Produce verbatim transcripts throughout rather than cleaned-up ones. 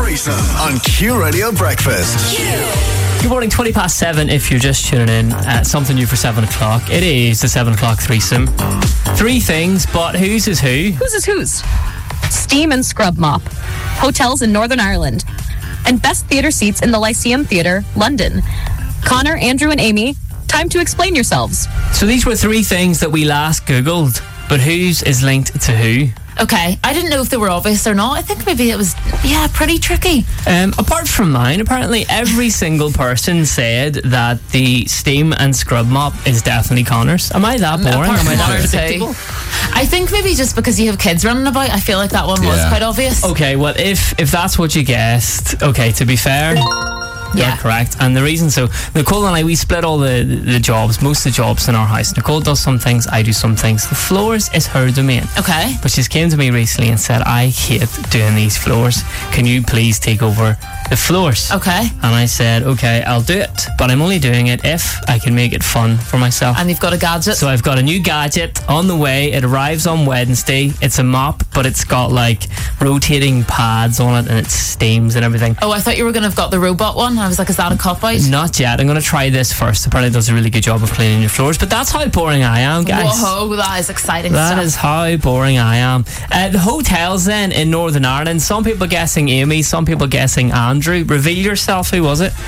Threesome on Q Radio Breakfast. Good morning, twenty past seven if you're just tuning in. Uh, something new for seven o'clock. It is the seven o'clock threesome. Three things, but whose is who? Whose is whose? Steam and Scrub Mop. Hotels in Northern Ireland. And best theatre seats in the Lyceum Theatre, London. Connor, Andrew and Amy, time to explain yourselves. So these were three things that we last Googled, but whose is linked to who? Okay, I didn't know if they were obvious or not. I think maybe it was, yeah, pretty tricky. Um, apart from mine, apparently every single person said that the Steam and Scrub Mop is definitely Connor's. Am I that boring? Apart Am I from that ours too. predictable? I think maybe just because you have kids running about, I feel like that one was Yeah. quite obvious. Okay, well, if if that's what you guessed, okay, to be fair, you're Yeah. correct. And the reason so, Nicole and I, we split all the, the jobs, most of the jobs in our house. Nicole does some things, I do some things. The floors is her domain. Okay. But she came to me recently and said, I hate doing these floors. Can you please take over the floors? Okay. And I said, okay, I'll do it. But I'm only doing it if I can make it fun for myself. And you've got a gadget. So I've got a new gadget on the way. It arrives on Wednesday. It's a mop, but it's got like rotating pads on it and it steams and everything. Oh, I thought you were going to have got the robot one. I was like, is that a cop-out? Not yet. I'm going to try this first. Apparently it does a really good job of cleaning your floors. But that's how boring I am, guys. Whoa, that is exciting That stuff. is how boring I am. Uh, the hotels then in Northern Ireland. Some people guessing Amy, some people guessing Andrew. Reveal yourself. Who was it?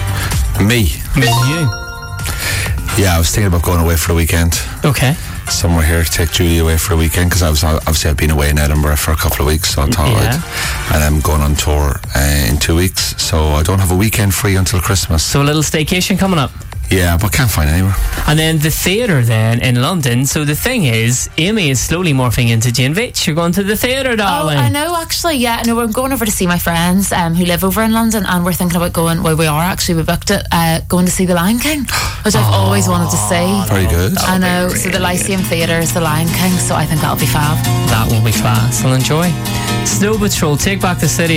Me. It was you. Yeah, I was thinking about going away for the weekend. Okay. Somewhere here to take Julie away for a weekend because I was obviously I've been away in Edinburgh for a couple of weeks, so I thought Yeah. I'd, and I'm going on tour uh, in two weeks, so I don't have a weekend free until Christmas. So a little staycation coming up. Yeah, but can't find anywhere. And then the theatre then in London. So the thing is, Amy is slowly morphing into Jane Veitch. You're going to the theatre, Oh, darling. I know, actually, yeah. No, we're going over to see my friends um, who live over in London, and we're thinking about going, well, we are actually, we booked it, uh, going to see The Lion King, which I've always wanted to see. Very good. I know, so the Lyceum Theatre is The Lion King, so I think that'll be fab. That will be class. I'll enjoy. Snow Patrol, Take Back the City.